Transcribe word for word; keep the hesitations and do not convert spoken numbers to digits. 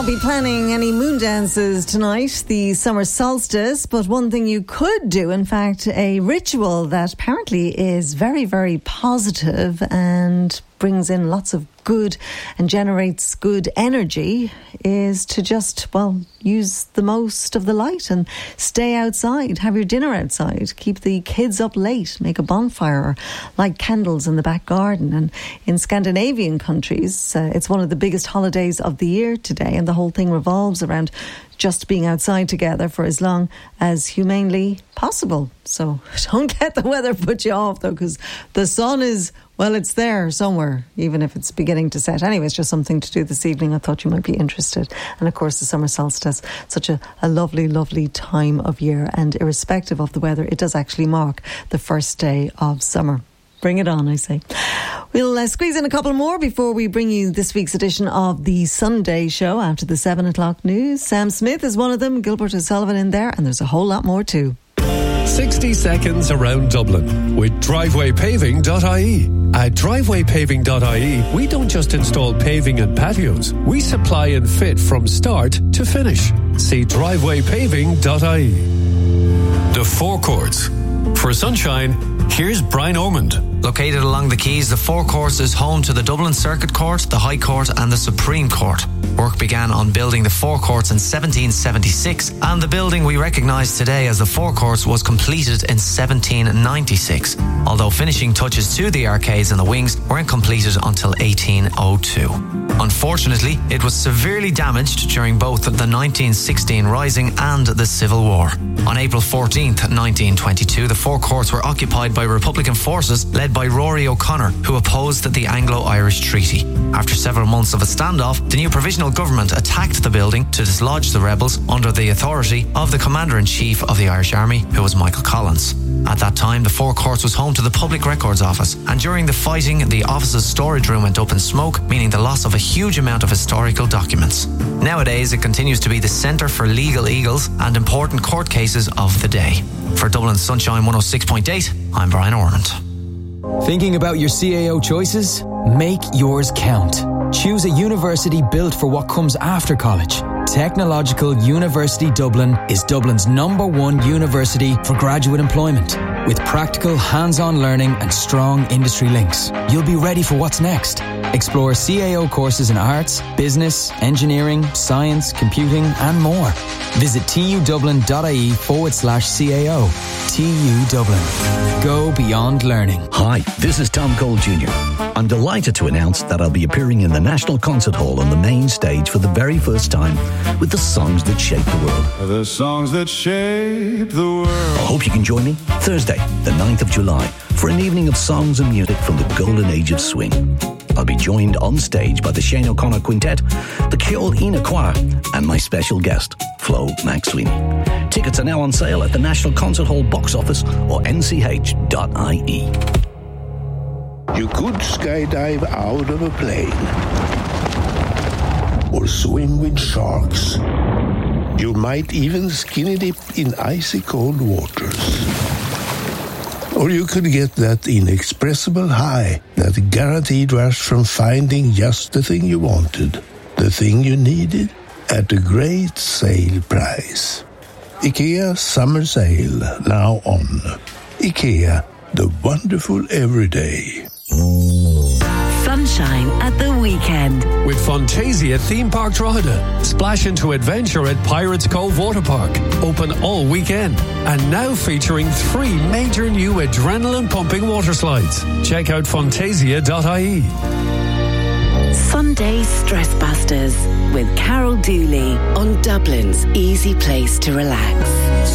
not be planning any moon dances tonight, the summer solstice, but one thing you could do, in fact, a ritual that apparently is very, very positive and brings in lots of good and generates good energy, is to just, well, use the most of the light and stay outside, have your dinner outside, keep the kids up late, make a bonfire or light candles in the back garden. And in Scandinavian countries, uh, it's one of the biggest holidays of the year today, and the whole thing revolves around just being outside together for as long as humanely possible. So don't let the weather put you off, though, because the sun is, well, it's there somewhere, even if it's beginning to set. Anyway, it's just something to do this evening. I thought you might be interested. And of course, the summer solstice, such a, a lovely, lovely time of year. And irrespective of the weather, it does actually mark the first day of summer. Bring it on, I say. We'll uh, squeeze in a couple more before we bring you this week's edition of the Sunday show after the seven o'clock news. Sam Smith is one of them, Gilbert O'Sullivan in there, and there's a whole lot more too. sixty seconds around Dublin with driveway paving dot I E. At driveway paving dot I E, we don't just install paving and patios. We supply and fit from start to finish. See driveway paving dot I E. The Forecourts. For sunshine, here's Brian Ormond. Located along the quays, the Forecourts is home to the Dublin Circuit Court, the High Court and the Supreme Court. Work began on building the Forecourts in seventeen seventy-six, and the building we recognise today as the Forecourts was completed in seventeen ninety-six, although finishing touches to the arcades and the wings weren't completed until eighteen oh two. Unfortunately, it was severely damaged during both the nineteen sixteen Rising and the Civil War. On April fourteenth, nineteen twenty-two, the Forecourts were occupied by Republican forces led by Rory O'Connor, who opposed the Anglo-Irish Treaty. After several months of a standoff, the new provisional government attacked the building to dislodge the rebels under the authority of the Commander-in-Chief of the Irish Army, who was Michael Collins. At that time, the Forecourts was home to the Public Records Office, and during the fighting, the office's storage room went up in smoke, meaning the loss of a huge amount of historical documents. Nowadays, it continues to be the centre for legal eagles and important court cases of the day. For Dublin Sunshine one oh six point eight, I'm Brian Ormond. Thinking about your C A O choices? Make yours count. Choose a university built for what comes after college. Technological University Dublin is Dublin's number one university for graduate employment. With practical, hands-on learning and strong industry links, you'll be ready for what's next. Explore C A O courses in arts, business, engineering, science, computing and more. Visit tudublin.ie forward slash CAO. T U Dublin. Go beyond learning. Hi, this is Tom Cole Junior I'm delighted to announce that I'll be appearing in the National Concert Hall on the main stage for the very first time with the songs that shape the world. The songs that shape the world. I hope you can join me Thursday, the ninth of July, for an evening of songs and music from the golden age of swing. I'll be joined on stage by the Shane O'Connor Quintet, the Ceol Ina Choir, and my special guest, Flo McSweeney. Tickets are now on sale at the National Concert Hall box office or N C H dot I E. You could skydive out of a plane or swim with sharks. You might even skinny dip in icy cold waters. Or you could get that inexpressible high, that guaranteed rush from finding just the thing you wanted, the thing you needed, at a great sale price. IKEA Summer Sale, now on. IKEA, the wonderful everyday. Sunshine at the weekend. With Fantasia Theme Park Drogheda. Splash into adventure at Pirates Cove Water Park. Open all weekend. And now featuring three major new adrenaline-pumping water slides. Check out fantasia dot I E. Sunday Stress Busters with Carol Dooley on Dublin's easy place to relax.